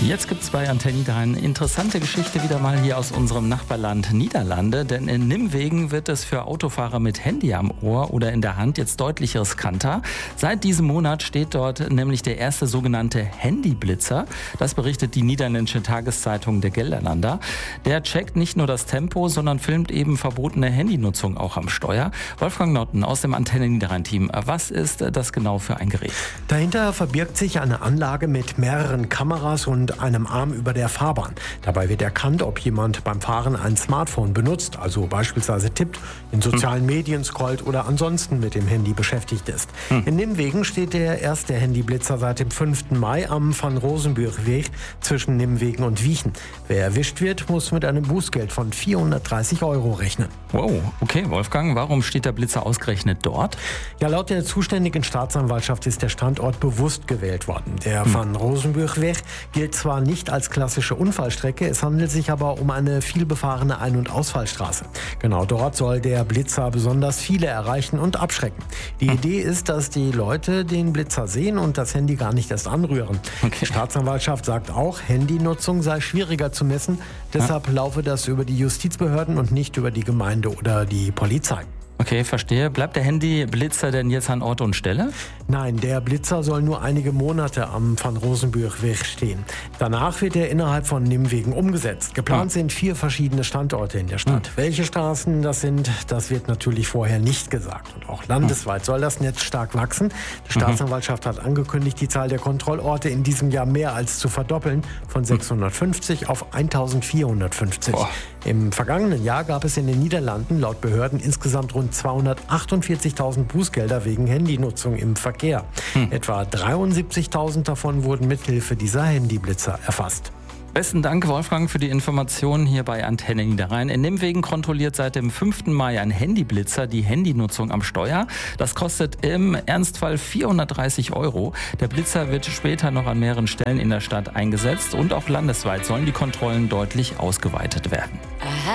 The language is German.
Jetzt gibt es bei Antenne Niederrhein eine interessante Geschichte wieder mal hier aus unserem Nachbarland Niederlande. Denn in Nimwegen wird es für Autofahrer mit Handy am Ohr oder in der Hand jetzt deutlich riskanter. Seit diesem Monat steht dort nämlich der erste sogenannte Handyblitzer. Das berichtet die niederländische Tageszeitung Der Gelderlander. Der checkt nicht nur das Tempo, sondern filmt eben verbotene Handynutzung auch am Steuer. Wolfgang Notten aus dem Antenne Niederrhein-Team. Was ist das genau für ein Gerät? Dahinter verbirgt sich eine Anlage mit mehreren Kameras und einem Arm über der Fahrbahn. Dabei wird erkannt, ob jemand beim Fahren ein Smartphone benutzt, also beispielsweise tippt, in sozialen Medien scrollt oder ansonsten mit dem Handy beschäftigt ist. In Nimwegen steht der erste Handyblitzer seit dem 5. Mai am Van Rosenburgweg zwischen Nimwegen und Wijchen. Wer erwischt wird, muss mit einem Bußgeld von 430 € rechnen. Wow, okay, Wolfgang, warum steht der Blitzer ausgerechnet dort? Ja, laut der zuständigen Staatsanwaltschaft ist der Standort bewusst gewählt worden. Der Van Rosenburgweg gilt zwar nicht als klassische Unfallstrecke, es handelt sich aber um eine vielbefahrene Ein- und Ausfallstraße. Genau dort soll der Blitzer besonders viele erreichen und abschrecken. Die Idee ist, dass die Leute den Blitzer sehen und das Handy gar nicht erst anrühren. Okay. Die Staatsanwaltschaft sagt auch, Handynutzung sei schwieriger zu messen, deshalb laufe das über die Justizbehörden und nicht über die Gemeinde oder die Polizei. Okay, verstehe. Bleibt der Handyblitzer denn jetzt an Ort und Stelle? Nein, der Blitzer soll nur einige Monate am Van Rosenburgweg stehen. Danach wird er innerhalb von Nimwegen umgesetzt. Geplant sind 4 verschiedene Standorte in der Stadt. Welche Straßen das sind, das wird natürlich vorher nicht gesagt. Und auch landesweit soll das Netz stark wachsen. Die Staatsanwaltschaft hat angekündigt, die Zahl der Kontrollorte in diesem Jahr mehr als zu verdoppeln, von 650 auf 1450. Im vergangenen Jahr gab es in den Niederlanden laut Behörden insgesamt rund 248.000 Bußgelder wegen Handynutzung im Verkehr. Etwa 73.000 davon wurden mithilfe dieser Handyblitzer erfasst. Besten Dank, Wolfgang, für die Informationen hier bei Antenne Niederrhein. In Nimwegen kontrolliert seit dem 5. Mai ein Handyblitzer die Handynutzung am Steuer. Das kostet im Ernstfall 430 €. Der Blitzer wird später noch an mehreren Stellen in der Stadt eingesetzt und auch landesweit sollen die Kontrollen deutlich ausgeweitet werden.